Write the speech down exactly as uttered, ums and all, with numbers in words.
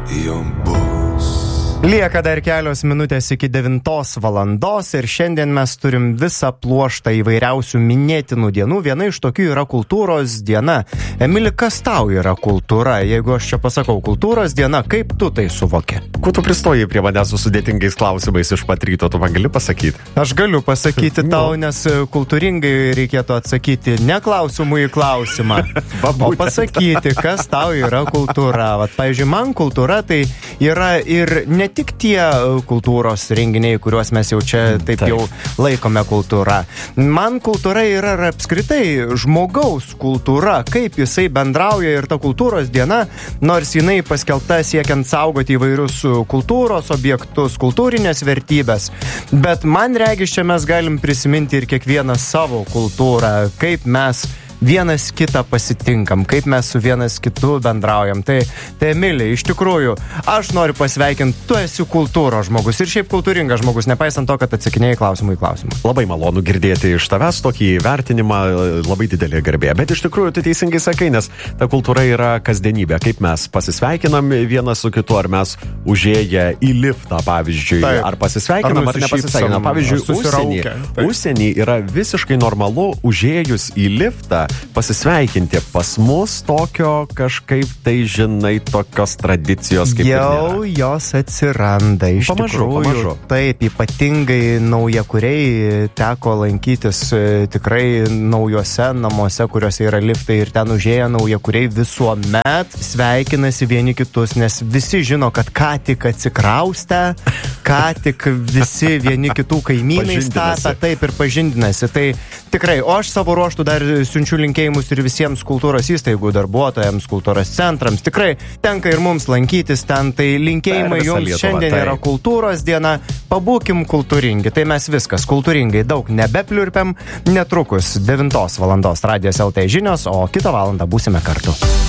jom bus. Lieka dar kelios minutės iki devintos valandos ir šiandien mes turim visą pluoštą įvairiausių minėtinų dienų. Viena iš tokių yra kultūros diena. Emili, kas tau yra kultūra? Jeigu aš čia pasakau kultūros diena, kaip tu tai suvoki? Kuo tu pristoji prie manęs su sudėtingais klausimais iš pat ryto, tu man gali pasakyti? Aš galiu pasakyti tau, nes kultūringai reikėtų atsakyti ne klausimų į klausimą, o pasakyti, kas tau yra kultūra. Vat, pavyzdžiui, man kultūra tai yra ir ne tik tie kultūros renginiai, kuriuos mes jau čia taip, taip. jau laikome kultūra. Man kultūra yra ir apskritai žmogaus kultūra, kaip jisai bendrauja ir ta kultūros diena, nors jinai paskelbta siekiant saugoti įvairius kultūros objektus, kultūrinės vertybės. Bet man regis, čia mes galim prisiminti ir kiekvieną savo kultūrą, kaip mes vienas kitą pasitinkam, kaip mes su vienas kitu bendraujam. Tai, tai Emilija, iš tikrųjų, aš noriu pasveikinti, tu esi kultūros žmogus ir šiaip kultūringas žmogus, nepaisant to, kad atsakinėjai klausimų į klausimą. Labai malonu girdėti iš tavęs tokį vertinimą, labai didelė garbė. Bet iš tikrųjų, tu teisingai sakai, nes ta kultūra yra kasdienybė. Kaip mes pasisveikinam vienas su kitu, ar mes užėję į liftą, pavyzdžiui, tai, ar pasisveikinam, ar, ar nepasisveikinam. Pavyzdžiui, užsienį, užsienį yra visiškai normalu užėjus į liftą pasisveikinti. Pas mus tokio kažkaip tai, žinai, tokios tradicijos kaip jau jos atsiranda iš pamažu, tikrųjų. Pamažu. Taip, ypatingai naujakuriai teko lankytis tikrai naujuose namuose, kuriuose yra liftai ir ten užėję naujakuriai visuomet sveikinasi vieni kitus, nes visi žino, kad ką tik atsikraustę, ką tik visi vieni kitų kaimynai stata, taip ir pažindinasi. Tai tikrai, o aš savo ruoštų dar siunčiu linkėjimus ir visiems kultūros įstaigų darbuotojams, kultūros centrams. Tikrai tenka ir mums lankytis ten, tai linkėjimai jums Lietuva, šiandien tai yra kultūros diena. Pabūkim kultūringi, tai mes viskas kultūringai daug nebepliurpiam. Netrukus devintos valandos Radijas L T žinios, o kitą valandą būsime kartu.